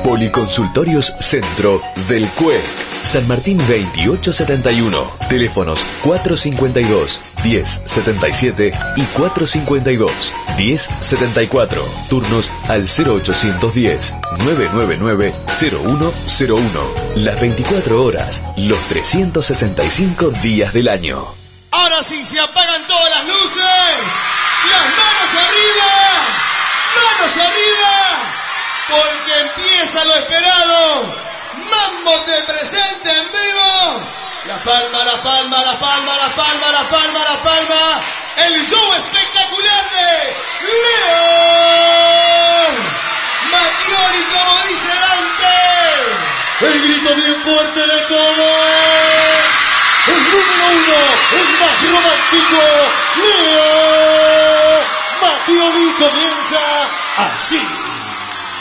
Policonsultorios Centro del CUEC. San Martín 2871. Teléfonos 452-1077 y 452-1074. Turnos al 0810-999-0101. Las 24 horas, los 365 días del año. Ahora sí, se apagan todas las luces. Las manos arriba. Manos arriba. Porque empieza lo esperado. Mambo del presente en vivo. La palma, la palma, la palma, la palma, la palma, la palma. El show espectacular de León Mattioli, como dice Dante. El grito bien fuerte de todos. El número uno, el más romántico, León Mattioli, comienza así.